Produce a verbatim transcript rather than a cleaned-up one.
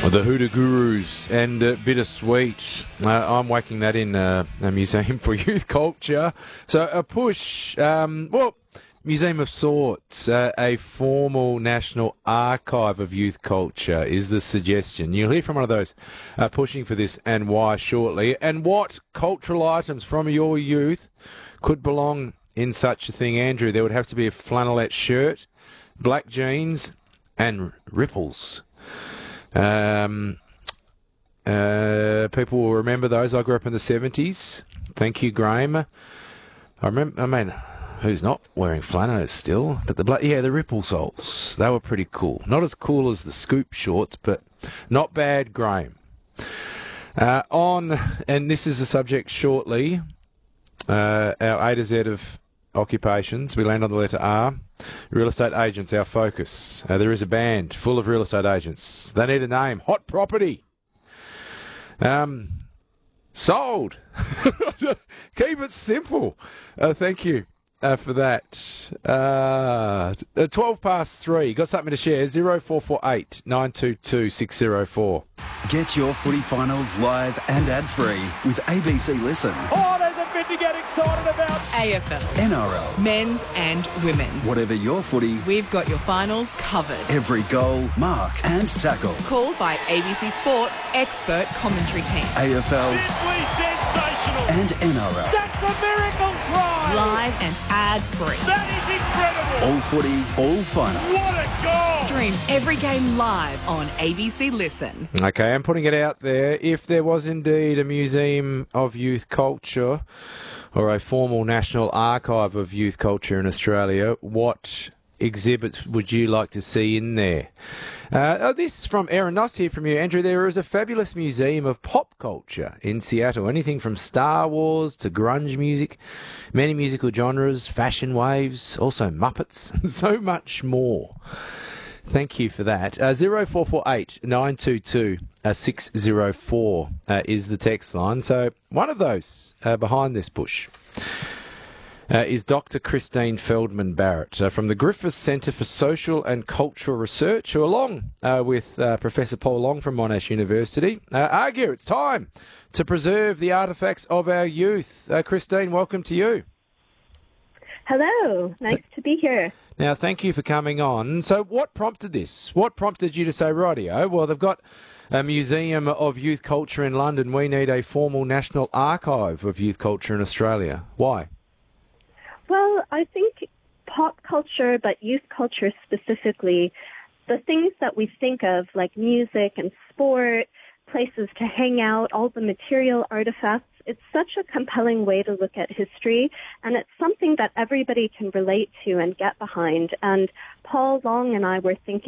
The Hoodoo Gurus and uh, Bittersweet. Uh, I'm whacking that in uh, a museum for youth culture. So a push, um, well, museum of sorts, uh, a formal national archive of youth culture is the suggestion. You'll hear from one of those uh, pushing for this and why shortly. And what cultural items from your youth could belong in such a thing, Andrew? There would have to be a flannelette shirt, black jeans and ripples. Um, uh, people will remember those. I grew up in the seventies. Thank you, Graham. I remember, I mean, who's not wearing flannels still? But the black, yeah, the ripple soles. They were pretty cool. Not as cool as the scoop shorts, but not bad, Graham. Uh, on, and this is the subject shortly, uh, our A to Z of occupations. We land on the letter R. Real estate agents, our focus. Uh, there is a band full of real estate agents. They need a name. Hot Property. Um, sold. Keep it simple. Uh, thank you uh, for that. Uh, twelve past three. Got something to share? zero four four eight nine two two six zero four. Get your footy finals live and ad-free with A B C Listen. Oh, there's a bit to get excited about. A F L, N R L, men's and women's. whatever your footy, We've got your finals covered. every goal, mark and tackle. Called by A B C Sports expert commentary team. A F L Simply sensational. and N R L. That's a miracle try. Live and ad-free. That is incredible. All footy, all finals. What a goal. Stream every game live on A B C Listen. Okay, I'm putting it out there. If there was indeed a museum of youth culture or a formal national archive of youth culture in Australia, what exhibits would you like to see in there? Uh, oh, this is from Aaron. Nice to hear from you, Andrew. There is a fabulous museum of pop culture in Seattle. Anything from Star Wars to grunge music, many musical genres, fashion waves, also Muppets, and so much more. Thank you for that. Uh, zero four four eight nine two two six zero four uh, is the text line. So one of those uh, behind this push uh, is Doctor Christine Feldman Barrett uh, from the Griffith Centre for Social and Cultural Research, who along uh, with uh, Professor Paul Long from Monash University uh, argue it's time to preserve the artefacts of our youth. Uh, Christine, welcome to you. Hello, nice to be here. Now, thank you for coming on. So what prompted this? What prompted you to say, rightio, well, they've got a Museum of Youth Culture in London. We need a formal national archive of youth culture in Australia. Why? Well, I think pop culture, but youth culture specifically, the things that we think of like music and sport, places to hang out, all the material artifacts, it's such a compelling way to look at history, and it's something that everybody can relate to and get behind. And Paul Long and I were thinking